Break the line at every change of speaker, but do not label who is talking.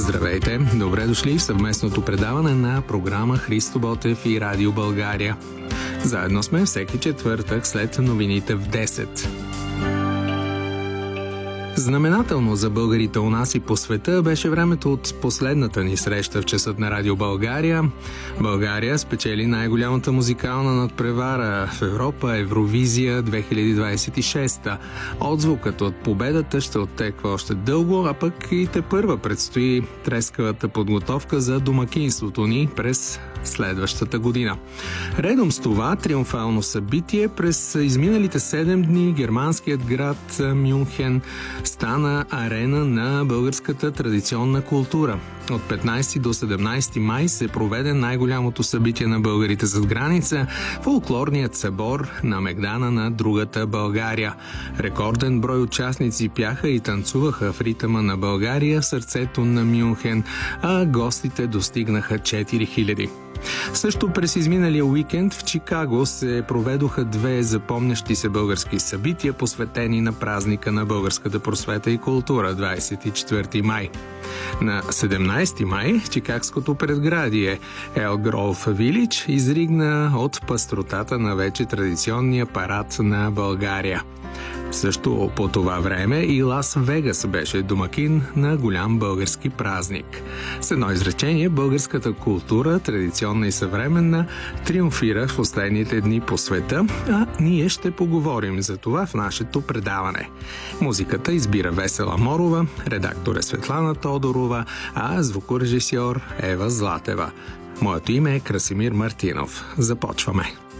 Здравейте! Добре дошли в съвместното предаване на програма Христо Ботев и Радио България. Заедно сме всеки четвъртък след новините в 10. Знаменателно за българите у нас и по света беше времето от последната ни среща в часът на Радио България. България спечели най-голямата музикална надпревара в Европа, Евровизия 2026. Отзвукът от победата ще оттеква още дълго, а пък и тепърва предстои трескавата подготовка за домакинството ни през следващата година. Редом с това триумфално събитие през изминалите 7 дни германският град Мюнхен стана арена на българската традиционна култура. От 15 до 17 май се проведе най-голямото събитие на българите зад граница – фолклорният събор на Мегдана на другата България. Рекорден брой участници пяха и танцуваха в ритъма на България в сърцето на Мюнхен, а гостите достигнаха 4000. Също през изминалия уикенд в Чикаго се проведоха 2 запомнящи се български събития, посветени на празника на българската просвета и култура – 24 май. На 17 май чикагското предградие Ел Гроув Вилидж изригна от пъстротата на вече традиционния парад на България. Също по това време и Лас Вегас беше домакин на голям български празник. С едно изречение, българската култура, традиционна и съвременна, триумфира в последните дни по света, а ние ще поговорим за това в нашето предаване. Музиката избира Весела Морова, редактор е Светлана Тодорова, а звукорежисьор Ева Златева. Моето име е Красимир Мартинов. Започваме.